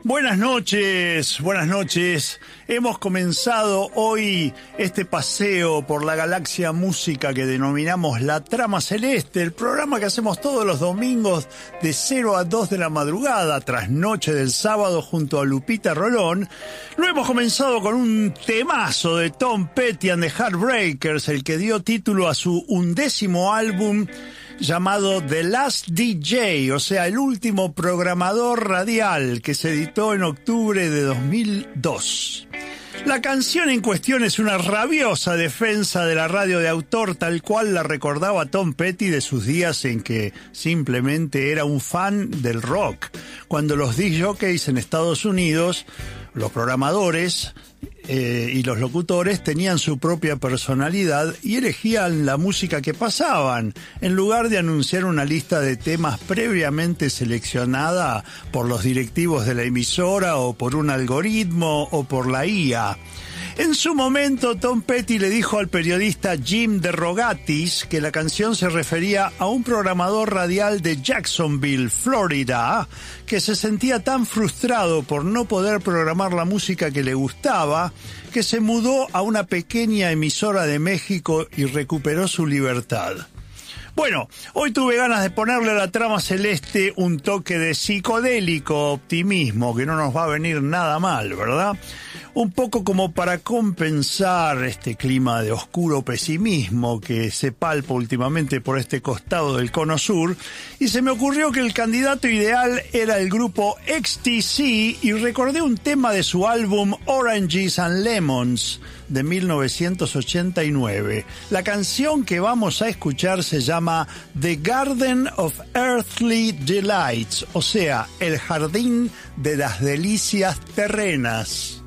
Buenas noches, buenas noches. Hemos comenzado hoy este paseo por la galaxia música que denominamos La Trama Celeste, el programa que hacemos todos los domingos de 0 a 2 de la madrugada, tras noche del sábado junto a Lupita Rolón. Lo hemos comenzado con un temazo de Tom Petty and the Heartbreakers, el que dio título a su 11º álbum llamado The Last DJ, o sea, el último programador radial, que se editó en octubre de 2002. La canción en cuestión es una rabiosa defensa de la radio de autor, tal cual la recordaba Tom Petty de sus días en que simplemente era un fan del rock, cuando los disc jockeys en Estados Unidos, los programadores y los locutores tenían su propia personalidad y elegían la música que pasaban, en lugar de anunciar una lista de temas previamente seleccionada por los directivos de la emisora o por un algoritmo o por la IA. En su momento, Tom Petty le dijo al periodista Jim DeRogatis que la canción se refería a un programador radial de Jacksonville, Florida, que se sentía tan frustrado por no poder programar la música que le gustaba, que se mudó a una pequeña emisora de México y recuperó su libertad. Bueno, hoy tuve ganas de ponerle a La Trama Celeste un toque de psicodélico optimismo, que no nos va a venir nada mal, ¿verdad? Un poco como para compensar este clima de oscuro pesimismo que se palpa últimamente por este costado del cono sur, y se me ocurrió que el candidato ideal era el grupo XTC, y recordé un tema de su álbum Oranges and Lemons de 1989. La canción que vamos a escuchar se llama The Garden of Earthly Delights, o sea, el jardín de las delicias terrenas.